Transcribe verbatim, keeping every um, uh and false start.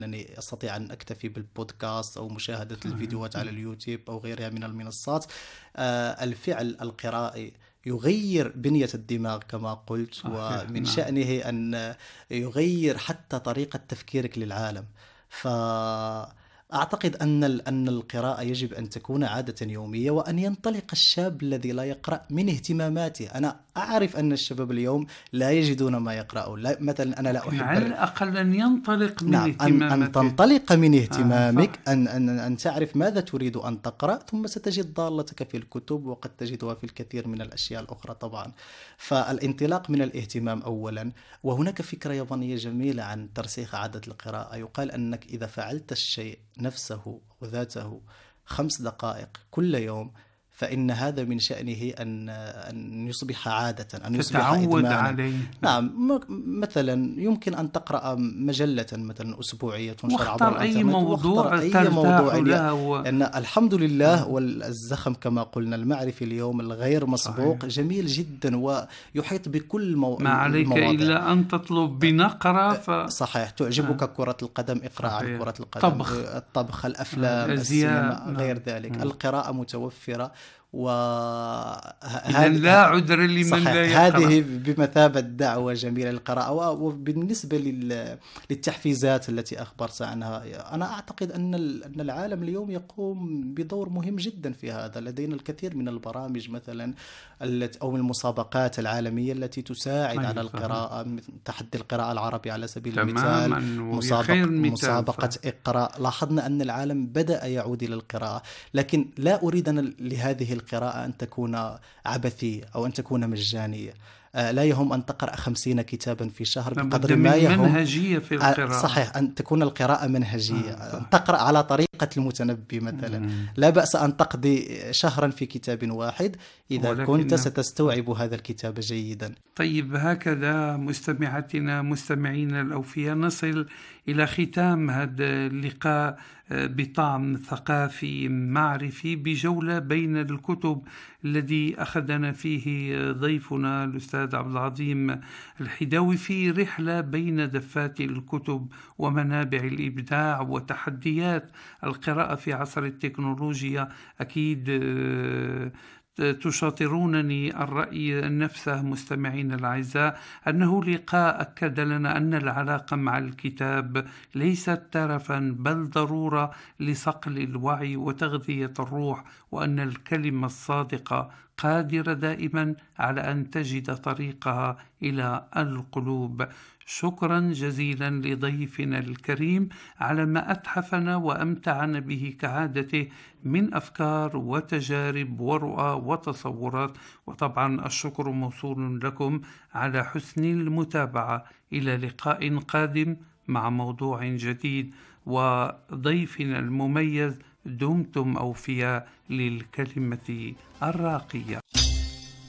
أنني أستطيع أن أكتفي بالبودكاست أو مشاهدة الفيديوهات على اليوتيوب أو غيرها من المنصات. الفعل القرائي يغير بنية الدماغ كما قلت، ومن شأنه أن يغير حتى طريقة تفكيرك للعالم. فأعتقد أن أن القراءة يجب أن تكون عادة يومية، وأن ينطلق الشاب الذي لا يقرأ من اهتماماته. أنا أعرف أن الشباب اليوم لا يجدون ما يقرأون، لا مثلا أنا لا أحب على الأقل أن ينطلق من نعم اهتماماته. أن, أن تنطلق من اهتمامك، آه أن, أن, أن تعرف ماذا تريد أن تقرأ، ثم ستجد ضالتك في الكتب، وقد تجدها في الكثير من الأشياء الأخرى طبعا. فالانطلاق من الاهتمام أولا. وهناك فكرة يابانية جميلة عن ترسيخ عادة القراءة، يقال أنك إذا فعلت الشيء نفسه وذاته خمس دقائق كل يوم، فإن هذا من شأنه أن أن يصبح عادة، أن يصبح إدمانا عليه. نعم. مثلا يمكن أن تقرأ مجلة مثلا أسبوعية تنشر عبر الإنترنت، أي موضوع أي موضوع و... أن الحمد لله. والزخم كما قلنا المعرفي اليوم الغير مسبوق صحيح. جميل جدا ويحيط بكل مو... ما عليك المواضع. إلا أن تطلب بنقرة ف... صحيح. تعجبك آه. كرة القدم، اقرأ صحيح. عن كرة القدم، طبخ. الطبخ، الأفلام، آه. السينما، نعم. غير ذلك. نعم. القراءة متوفرة، و إذا لا عذر لمن لا يقرأ. هذه بمثابة دعوة جميلة للقراءة. وبالنسبة لل... للتحفيزات التي أخبرت عنها، أنا أعتقد أن أن العالم اليوم يقوم بدور مهم جدا في هذا. لدينا الكثير من البرامج مثلا أو المسابقات العالمية التي تساعد أيوة على القراءة، تحدي القراءة العربي على سبيل المثال، مسابقة, مسابقة اقرأ. لاحظنا أن العالم بدأ يعود إلى القراءة، لكن لا أريد أن لهذه القراءة أن تكون عبثية أو أن تكون مجانية. لا يهم أن تقرأ خمسين كتابا في شهر، بقدر ما يهم منهجية في القراءة. صحيح، أن تكون القراءة منهجية. آه أن تقرأ على طريقة المتنبي مثلا. مم. لا بأس أن تقضي شهرا في كتاب واحد إذا ولكن... كنت ستستوعب هذا الكتاب جيدا. طيب، هكذا مستمعاتنا مستمعين الأوفياء نصل إلى ختام هذا اللقاء بطعم ثقافي معرفي بجولة بين الكتب الذي أخذنا فيه ضيفنا الأستاذ عبد العظيم الحداوي في رحلة بين دفات الكتب ومنابع الإبداع وتحديات القراءة في عصر التكنولوجيا. أكيد تشاطرونني الرأي نفسه مستمعين الأعزاء أنه لقاء أكد لنا أن العلاقة مع الكتاب ليست ترفا بل ضرورة لصقل الوعي وتغذية الروح، وأن الكلمة الصادقة قادرة دائما على أن تجد طريقها إلى القلوب. شكرا جزيلا لضيفنا الكريم على ما أتحفنا وأمتعنا به كعادته من أفكار وتجارب ورؤى وتصورات. وطبعا الشكر موصول لكم على حسن المتابعة. إلى لقاء قادم مع موضوع جديد وضيفنا المميز. دمتم أوفياء للكلمة الراقية.